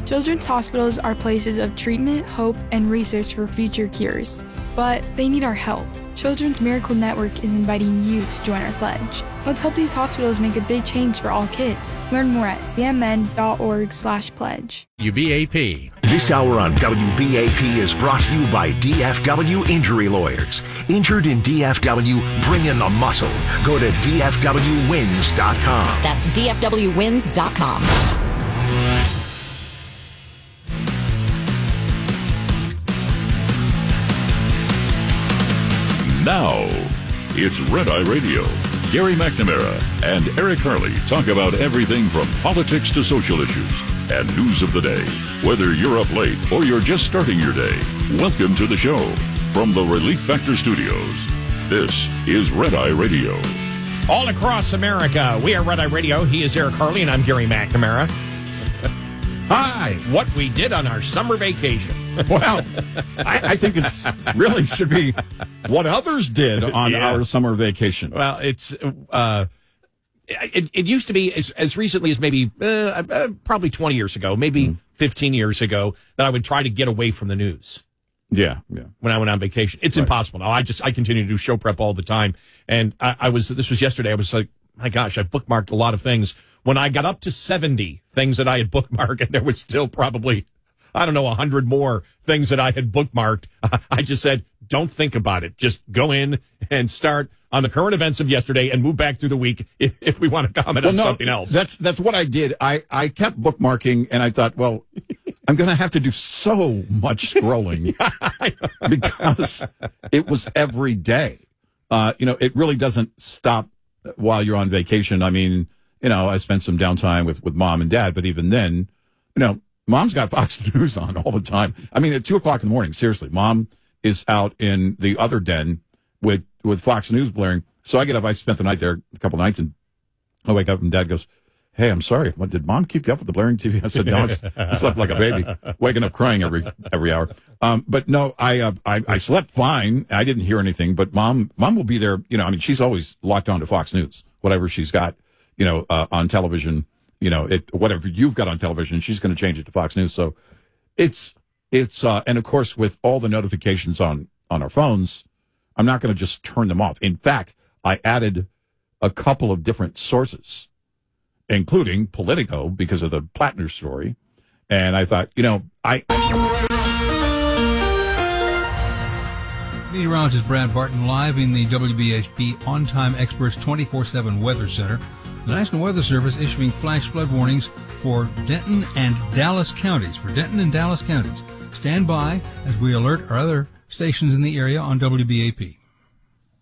Children's hospitals are places of treatment, hope, and research for future cures. But they need our help. Children's Miracle Network is inviting you to join our pledge. Let's help these hospitals make a big change for all kids. Learn more at cmn.org/pledge. WBAP. This hour on WBAP is brought to you by DFW Injury Lawyers. Injured in DFW, bring in the muscle. Go to DFWwins.com. That's DFWwins.com. Now, it's Red Eye Radio. Gary McNamara and Eric Harley talk about everything from politics to social issues and news of the day. Whether you're up late or you're just starting your day, welcome to the show. From the Relief Factor Studios, this is Red Eye Radio. All across America, we are Red Eye Radio. He is Eric Harley, and I'm Gary McNamara. Hi, what we did on our summer vacation. Well, I think it's really should be what others did on our summer vacation. Well, it used to be as recently as maybe probably 20 years ago, maybe 15 years ago, that I would try to get away from the news. Yeah. When I went on vacation, it's impossible now. I continue to do show prep all the time, and this was yesterday. I was like, my gosh, I bookmarked a lot of things. When I got up to 70 things that I had bookmarked, and there was still probably, 100 more things that I had bookmarked, I just said, don't think about it. Just go in and start on the current events of yesterday and move back through the week if we want to comment on something else. That's what I did. I kept bookmarking, and I thought, well, I'm going to have to do so much scrolling because it was every day. It really doesn't stop while you're on vacation. I mean, I spent some downtime with mom and dad, but even then, mom's got Fox News on all the time. I mean, at 2:00 in the morning, seriously, mom is out in the other den with Fox News blaring. So I get up, I spent the night there a couple nights, and I wake up and dad goes, hey, I'm sorry. What, did mom keep you up with the blaring TV? I said, no, I slept like a baby, waking up crying every hour. But no, I slept fine. I didn't hear anything, but mom will be there. She's always locked on to Fox News, whatever she's got, on television, whatever you've got on television, she's going to change it to Fox News. So it's and of course, with all the notifications on our phones, I'm not going to just turn them off. In fact, I added a couple of different sources, including Politico, because of the Plattner story. And I thought, Meteorologist Brad Barton live in the WBHP On-Time Experts 24/7 Weather Center. The National Weather Service issuing flash flood warnings for Denton and Dallas counties. Stand by as we alert our other stations in the area on WBAP.